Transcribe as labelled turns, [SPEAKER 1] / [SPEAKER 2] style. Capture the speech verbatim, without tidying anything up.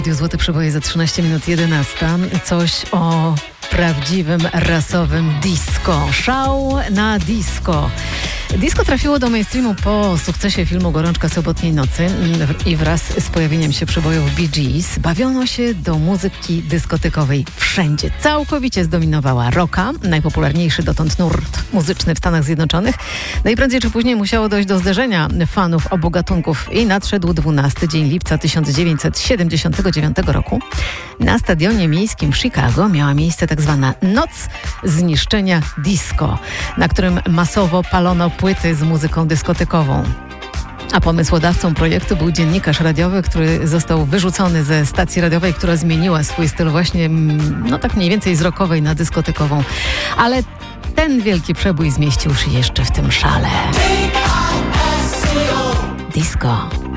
[SPEAKER 1] Radiu Złote Przeboje za trzynaście minut jedenasta. Coś o prawdziwym rasowym disco. Szał na disco. Disco trafiło do mainstreamu po sukcesie filmu Gorączka sobotniej nocy i wraz z pojawieniem się przebojów Bee Gees bawiono się do muzyki dyskotekowej wszędzie. Całkowicie zdominowała rocka, najpopularniejszy dotąd nurt muzyczny w Stanach Zjednoczonych. No i prędzej czy później musiało dojść do zderzenia fanów obu gatunków i nadszedł dwunasty dzień lipca tysiąc dziewięćset siedemdziesiątego dziewiątego roku. Na stadionie miejskim w Chicago miała miejsce tak zwana Noc Zniszczenia Disco, na którym masowo palono płyty z muzyką dyskotekową. A pomysłodawcą projektu był dziennikarz radiowy, który został wyrzucony ze stacji radiowej, która zmieniła swój styl właśnie, no tak mniej więcej z rockowej na dyskotekową. Ale ten wielki przebój zmieścił się jeszcze w tym szale. Disco.